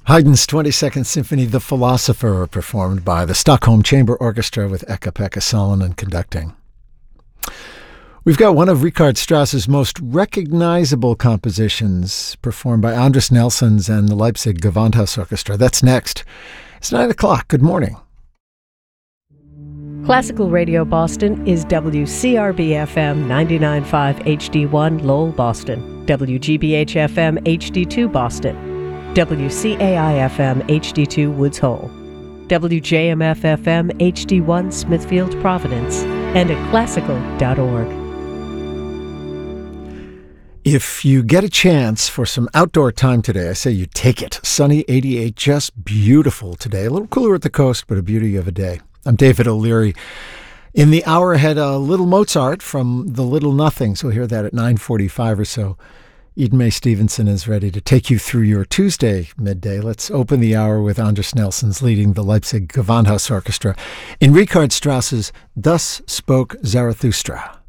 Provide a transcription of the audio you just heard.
Haydn's 22nd Symphony, The Philosopher, performed by the Stockholm Chamber Orchestra with Eka-Pekka Salonen conducting. We've got one of Richard Strauss's most recognizable compositions, performed by Andris Nelsons and the Leipzig Gewandhaus Orchestra. That's next. It's 9 o'clock. Good morning. Classical Radio Boston is WCRB-FM 99.5 HD1 Lowell, Boston, WGBH-FM HD2 Boston, WCAI-FM HD2 Woods Hole, WJMF-FM HD1 Smithfield, Providence, and at classical.org. If you get a chance for some outdoor time today, I say you take it. Sunny 88, just beautiful today. A little cooler at the coast, but a beauty of a day. I'm David O'Leary. In the hour ahead, a little Mozart from The Little Nothings. We'll hear that at 9:45 or so. Eden May Stevenson is ready to take you through your Tuesday midday. Let's open the hour with Andris Nelsons leading the Leipzig Gewandhaus Orchestra in Richard Strauss's Thus Spoke Zarathustra.